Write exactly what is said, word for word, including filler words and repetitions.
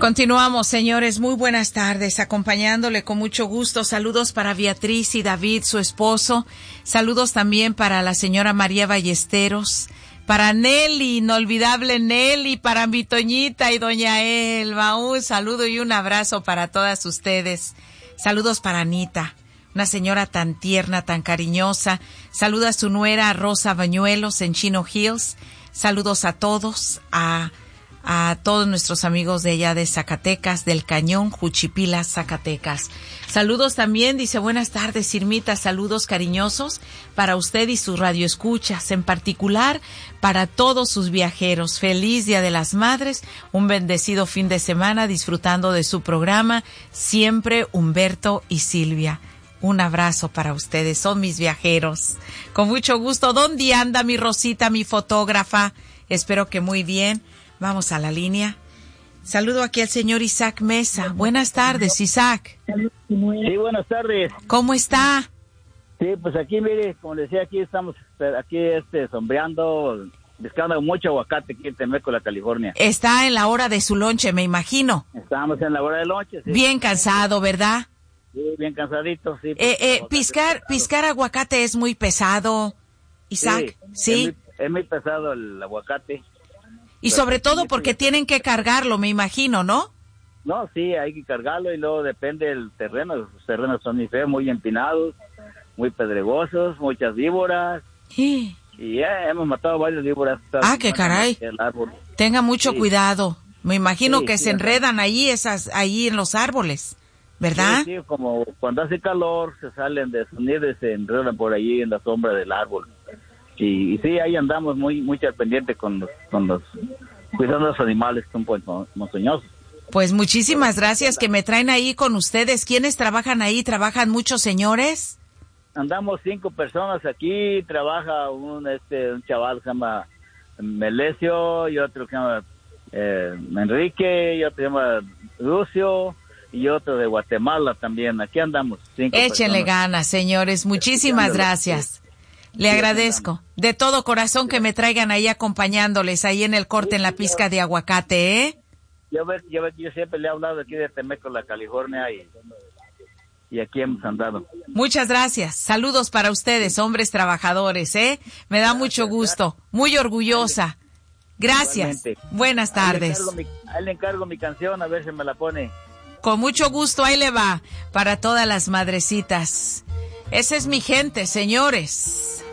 Continuamos, señores. Muy buenas tardes, acompañándole con mucho gusto. Saludos para Beatriz y David, su esposo. Saludos también para la señora María Ballesteros, para Nelly, inolvidable Nelly, para mi Toñita y doña Elba. Un saludo y un abrazo para todas ustedes. Saludos para Anita, una señora tan tierna, tan cariñosa. Saluda a su nuera Rosa Bañuelos en Chino Hills. Saludos a todos, a a todos nuestros amigos de allá de Zacatecas, del Cañón, Juchipila, Zacatecas. Saludos también, dice, buenas tardes, Irmita, saludos cariñosos para usted y sus radioescuchas, en particular para todos sus viajeros. Feliz Día de las Madres, un bendecido fin de semana disfrutando de su programa, siempre Humberto y Silvia. Un abrazo para ustedes, son mis viajeros. Con mucho gusto. ¿Dónde anda mi Rosita, mi fotógrafa? Espero que muy bien. Vamos a la línea. Saludo aquí al señor Isaac Mesa. Buenas tardes, Isaac. Sí, buenas tardes. ¿Cómo está? Sí, pues aquí, mire, como decía, aquí estamos aquí este sombreando, buscando mucho aguacate aquí en Temecula, California. Está en la hora de su lonche, me imagino. Estamos en la hora del lonche, sí. Bien cansado, ¿verdad? Sí, bien cansadito, sí. Eh, eh, piscar, piscar aguacate es muy pesado, Isaac, ¿sí? ¿sí? Es, muy, es muy pesado el aguacate. Y sobre todo porque tienen que cargarlo, me imagino, ¿no? No, sí, hay que cargarlo y luego depende del terreno. Los terrenos son muy feos, muy empinados, muy pedregosos, muchas víboras. Sí. Y ya hemos matado varias víboras. Ah, qué caray. Tenga mucho sí. cuidado. Me imagino sí, que sí, se enredan ahí esas, ahí en los árboles, ¿verdad? Sí, sí, como cuando hace calor se salen de sus nidos y se enredan por ahí en la sombra del árbol. Y, y sí, ahí andamos muy muy al pendiente con los, con los cuidando los animales que son pues, montañosos. Pues muchísimas gracias que me traen ahí con ustedes. ¿Quiénes trabajan ahí? ¿Trabajan muchos señores? Andamos cinco personas aquí. Trabaja un este un chaval que se llama Melesio y otro que se llama eh, Enrique y otro que se llama Lucio y otro de Guatemala también. Aquí andamos cinco Échenle personas. ganas, señores. Muchísimas gracias. Le agradezco de todo corazón que me traigan ahí acompañándoles ahí en el corte en la pizca de aguacate, ¿eh? Yo ve, yo, ve, yo siempre le he hablado aquí de Temecula, California y, y aquí hemos andado. Muchas gracias. Saludos para ustedes, hombres trabajadores, ¿eh? Me da gracias, mucho gusto. Muy orgullosa. Gracias. Igualmente. Buenas tardes. Ahí le, mi, ahí le encargo mi canción, a ver si me la pone. Con mucho gusto, ahí le va. Para todas las madrecitas. Esa es mi gente, señores.